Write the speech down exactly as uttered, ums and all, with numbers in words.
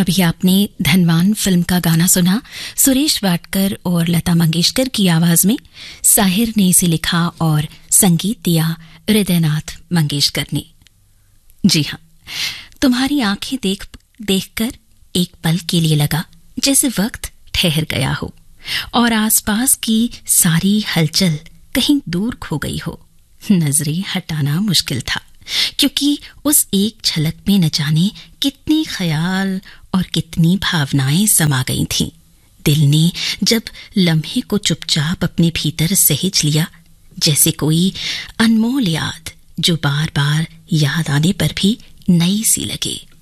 अभी आपने धनवान फिल्म का गाना सुना, सुरेश वाडकर और लता मंगेशकर की आवाज में। साहिर ने इसे लिखा और संगीत दिया हृदयनाथ मंगेशकर ने। जी हाँ, तुम्हारी आंखें देख देखकर एक पल के लिए लगा जैसे वक्त ठहर गया हो और आसपास की सारी हलचल कहीं दूर खो गई हो। नजरें हटाना मुश्किल था, क्योंकि उस एक झलक में न जाने कितने ख्याल और कितनी भावनाएं समा गई थीं। दिल ने जब लम्हे को चुपचाप अपने भीतर सहेज लिया, जैसे कोई अनमोल याद जो बार बार याद आने पर भी नई सी लगे।